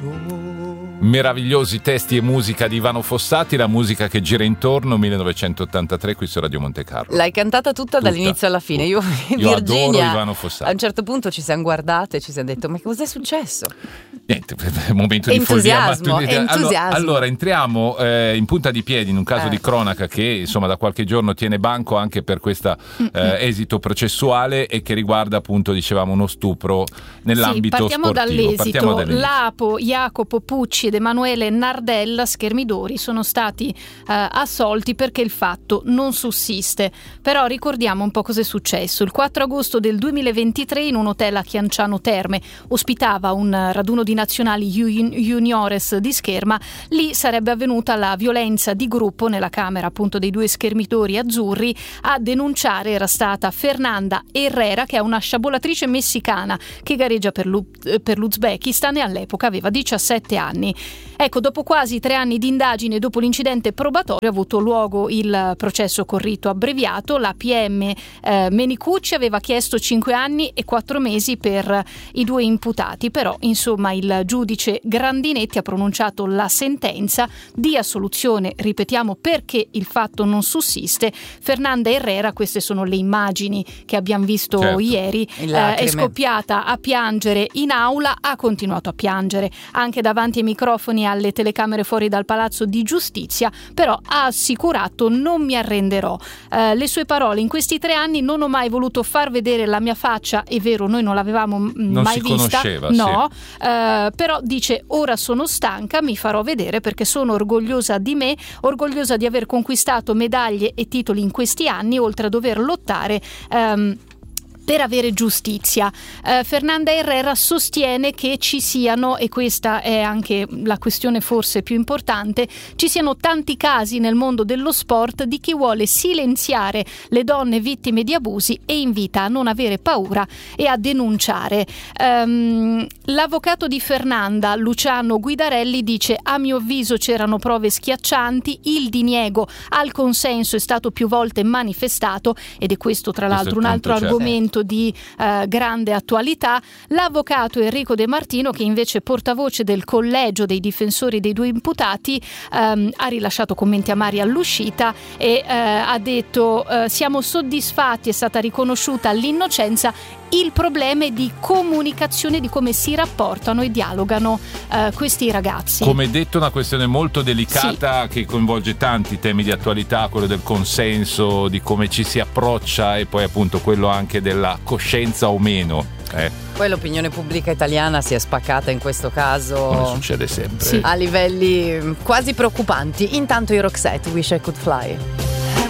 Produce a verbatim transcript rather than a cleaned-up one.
Meravigliosi testi e musica di Ivano Fossati, la musica che gira intorno, millenovecentottantatré qui su Radio Monte Carlo. L'hai cantata tutta, tutta dall'inizio alla fine. Io, Io Virginia, adoro Ivano Fossati. A un certo punto ci siamo guardate e ci siamo detto: ma che cos'è successo? Niente, momento entusiasmo, di follia. Entusiasmo. Allora, allora entriamo eh, in punta di piedi in un caso eh. di cronaca che insomma da qualche giorno tiene banco anche per questo eh, esito processuale e che riguarda appunto, dicevamo, uno stupro nell'ambito sì, partiamo sportivo. Dall'esito. Partiamo dall'esito. Lapo, Jacopo Pucci ed Emanuele Nardella Schermidori sono stati eh, assolti perché il fatto non sussiste. Però ricordiamo un po' cosa è successo. Il quattro agosto del duemilaventitré in un hotel a Chianciano Terme ospitava un raduno di nazionali juniores di scherma. Lì sarebbe avvenuta la violenza di gruppo nella camera appunto dei due schermitori azzurri. A denunciare era stata Fernanda Herrera, che è una sciabolatrice messicana che gareggia per, l'U- per l'Uzbekistan e all'epoca aveva diciassette anni. Ecco, dopo quasi tre anni di indagine, dopo l'incidente probatorio, ha avuto luogo il processo con rito abbreviato. La P M eh, Menicucci aveva chiesto cinque anni e quattro mesi per i due imputati, però insomma il giudice Grandinetti ha pronunciato la sentenza di assoluzione, ripetiamo, perché il fatto non sussiste. Fernanda Herrera, queste sono le immagini che abbiamo visto certo. ieri, eh, è scoppiata a piangere in aula, ha continuato a piangere anche davanti ai microfoni e alle telecamere fuori dal Palazzo di Giustizia, però ha assicurato: non mi arrenderò. Eh, le sue parole: in questi tre anni non ho mai voluto far vedere la mia faccia, è vero, noi non l'avevamo m- non mai si vista, conosceva, no, sì. eh, però dice: ora sono stanca, mi farò vedere perché sono orgogliosa di me, orgogliosa di aver conquistato medaglie e titoli in questi anni, oltre a dover lottare ehm, per avere giustizia. Eh, Fernanda Herrera sostiene che ci siano, e questa è anche la questione forse più importante, ci siano tanti casi nel mondo dello sport di chi vuole silenziare le donne vittime di abusi e invita a non avere paura e a denunciare. Um, l'avvocato di Fernanda, Luciano Guidarelli, dice: a mio avviso c'erano prove schiaccianti, il diniego al consenso è stato più volte manifestato, ed è questo tra l'altro un altro certo. argomento di eh, grande attualità. L'avvocato Enrico De Martino, che invece portavoce del collegio dei difensori dei due imputati, ehm, ha rilasciato commenti amari all'uscita e eh, ha detto: eh, siamo soddisfatti, è stata riconosciuta l'innocenza, il problema è di comunicazione, di come si rapportano e dialogano eh, questi ragazzi. Come detto, una questione molto delicata, sì, che coinvolge tanti temi di attualità, quello del consenso, di come ci si approccia e poi appunto quello anche della coscienza o meno. Eh. Poi l'opinione pubblica italiana si è spaccata in questo caso. Come succede sempre. Sì. A livelli quasi preoccupanti. Intanto i Roxette, Wish I Could Fly.